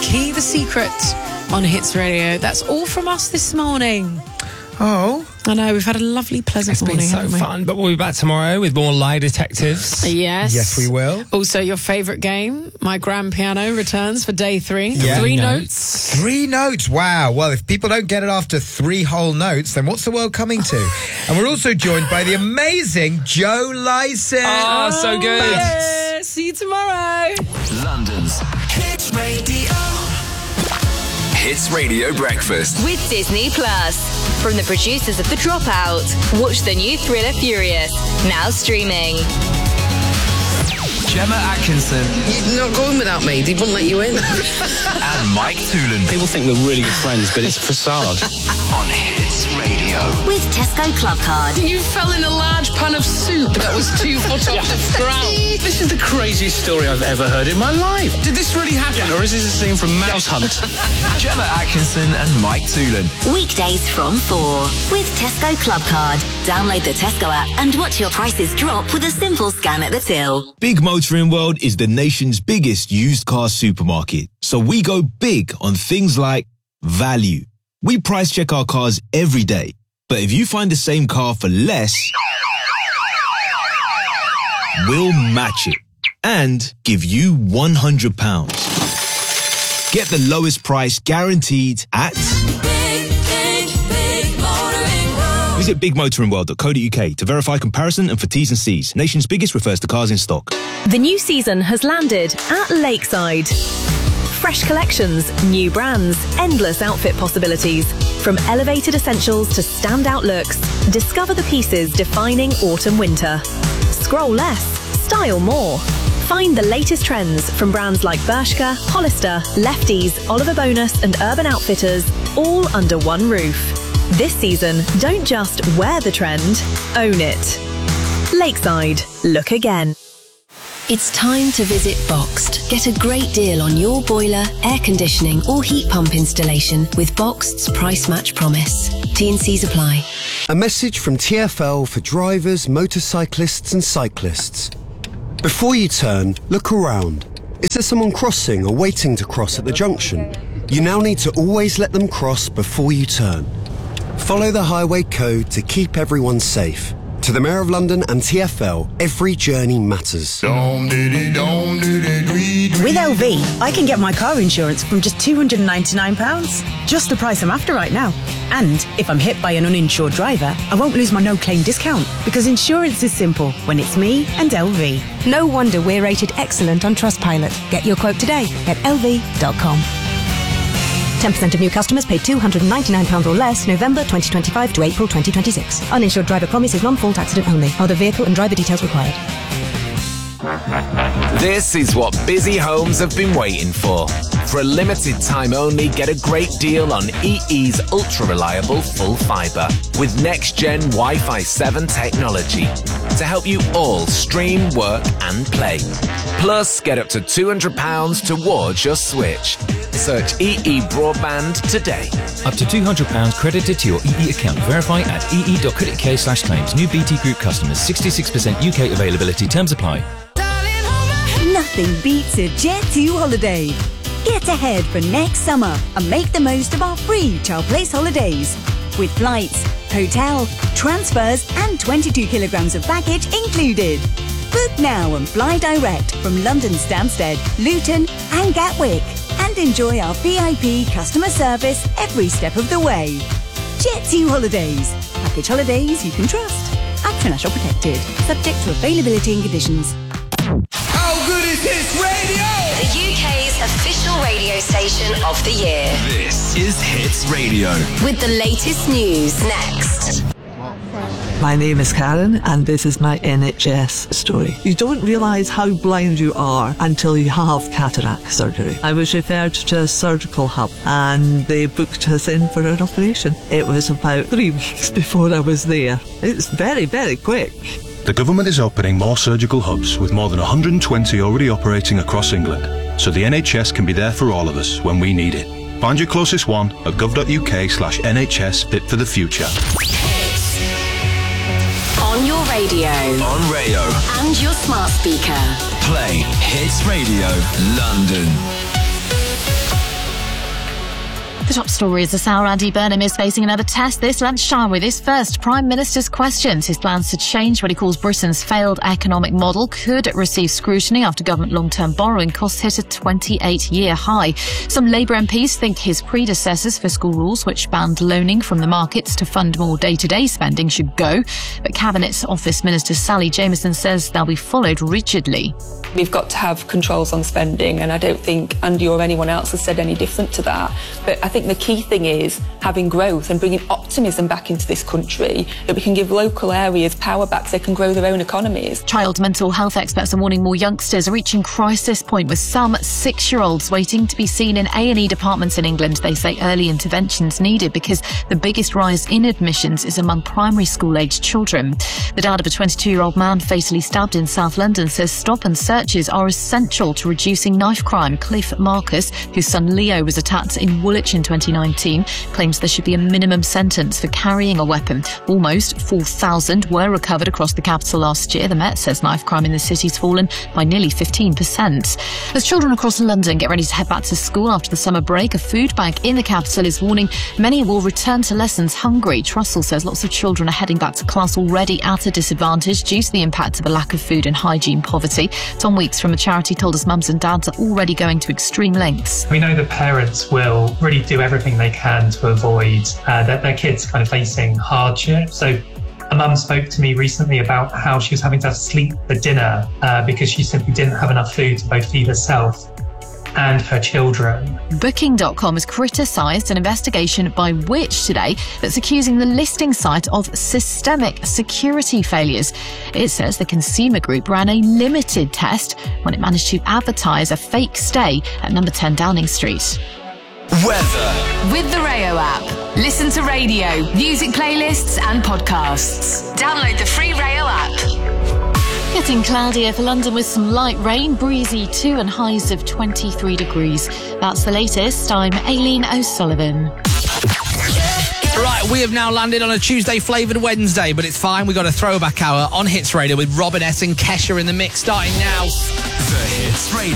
Key the Secret on Hits Radio. That's all from us this morning. Oh. I know, we've had a lovely, pleasant morning. It's been so fun, but we'll be back tomorrow with more Lie Detectives. Yes. Yes, we will. Also, your favourite game, My Grand Piano, returns for day 3. Yeah. 3 notes. 3 notes, wow. Well, if people don't get it after 3 whole notes, then what's the world coming to? And we're also joined by the amazing Joe Lycett. Oh, so good. Yeah, see you tomorrow. London's Hits Radio. Hits Radio Breakfast With Disney Plus. From the producers of The Dropout, watch the new thriller Furious, now streaming. Gemma Atkinson You're not going without me. They wouldn't let you in. and Mike Toolan People think we're really good friends, but it's a facade. on Hits Radio. With Tesco Club Card. You fell in a large pan of soup that was 2 foot off the ground. This is the craziest story I've ever heard in my life. Did this really happen, or is this a scene from Mouse Hunt? Gemma Atkinson and Mike Toolan. Weekdays from 4. With Tesco Club Card. Download the Tesco app and watch your prices drop with a simple scan at the till. Big Motoring World is the nation's biggest used car supermarket. So we go big on things like value. We price check our cars every day. But if you find the same car for less, we'll match it and give you £100. Get the lowest price guaranteed at Visit bigmotoringworld.co.uk to verify comparison and for T's and C's. Nation's biggest refers to cars in stock. The new season has landed at Lakeside. Fresh collections, new brands, endless outfit possibilities. From elevated essentials to standout looks, discover the pieces defining autumn-winter. Scroll less, style more. Find the latest trends from brands like Bershka, Hollister, Lefties, Oliver Bonus and Urban Outfitters, all under one roof. This season, don't just wear the trend, own it. Lakeside, look again. It's time to visit Boxed. Get a great deal on your boiler, air conditioning or heat pump installation with Boxed's Price Match Promise. T&Cs apply. A message from TfL for drivers, motorcyclists and cyclists. Before you turn, look around. Is there someone crossing or waiting to cross at the junction? You now need to always let them cross before you turn. Follow the highway code to keep everyone safe. To the Mayor of London and TfL, every journey matters. With LV, I can get my car insurance from just £299. Just the price I'm after right now. And if I'm hit by an uninsured driver, I won't lose my no-claim discount because insurance is simple when it's me and LV. No wonder we're rated excellent on Trustpilot. Get your quote today at lv.com. 10% of new customers paid £299 or less November 2025 to April 2026. Uninsured driver promise is non-fault accident only. Other vehicle and driver details required. This is what busy homes have been waiting for. For a limited time only, get a great deal on EE's ultra-reliable full fibre with next-gen Wi-Fi 7 technology to help you all stream, work and play. Plus, get up to £200 towards your switch. Search EE Broadband today. Up to £200 credited to your EE account. Verify at ee.co.uk/claims. New BT Group customers. 66% UK availability. Terms apply. Nothing beats a Jet2 holiday. Get ahead for next summer and make the most of our free Child Place holidays. With flights, hotel, transfers and 22 kilograms of baggage included. Book now and fly direct from London Stansted, Luton and Gatwick. And enjoy our VIP customer service every step of the way. Jet2 Holidays. Package holidays you can trust. AXA National Protected. Subject to availability and conditions. How good is Hits Radio? The UK's official radio station of the year. This is Hits Radio. With the latest news next. My name is Karen and this is my NHS story. You don't realise how blind you are until you have cataract surgery. I was referred to a surgical hub and they booked us in for an operation. It was about 3 weeks before I was there. It's very, very quick. The government is opening more surgical hubs with more than 120 already operating across England, so the NHS can be there for all of us when we need it. Find your closest one at gov.uk/NHS Fit for the Future. On your radio. On Rayo. And your smart speaker. Play Hits Radio London. The top story is the Sir Andy Burnham is facing another test this lunchtime with his first Prime Minister's questions. His plans to change what he calls Britain's failed economic model could receive scrutiny after government long-term borrowing costs hit a 28-year high. Some Labour MPs think his predecessors' fiscal rules, which banned loaning from the markets to fund more day-to-day spending, should go. But Cabinet Office Minister Sally Jamieson says they'll be followed rigidly. We've got to have controls on spending, and I don't think Andy or anyone else has said any different to that. But I think the key thing is having growth and bringing optimism back into this country, that we can give local areas power back so they can grow their own economies. Child mental health experts are warning more youngsters are reaching crisis point, with some 6-year-olds waiting to be seen in A&E departments in England. They say early interventions needed because the biggest rise in admissions is among primary school-aged children. The dad of a 22-year-old man fatally stabbed in South London says stop and searches are essential to reducing knife crime. Cliff Marcus, whose son Leo was attacked in Woolwich in 2019, claims there should be a minimum sentence for carrying a weapon. Almost 4,000 were recovered across the capital last year. The Met says knife crime in the city's fallen by nearly 15%. As children across London get ready to head back to school after the summer break, a food bank in the capital is warning many will return to lessons hungry. Trussell says lots of children are heading back to class already at a disadvantage due to the impact of a lack of food and hygiene poverty. Tom Weeks from a charity told us mums and dads are already going to extreme lengths. We know that parents will really do everything they can to avoid their kids kind of facing hardship. So a mum spoke to me recently about how she was having to have sleep for dinner because she simply didn't have enough food to both feed herself and her children. Booking.com has criticised an investigation by Which today that's accusing the listing site of systemic security failures. It says the consumer group ran a limited test when it managed to advertise a fake stay at number 10 Downing Street. Weather. With the Rayo app. Listen to radio, music playlists and podcasts. Download the free Rayo app. Getting cloudier for London with some light rain, breezy too, and highs of 23 degrees. That's the latest. I'm Aileen O'Sullivan. Right, we have now landed on a Tuesday flavoured Wednesday, but it's fine. We've got a throwback hour on Hits Radio with Robin S and Kesha in the mix starting now. The Hits Radio.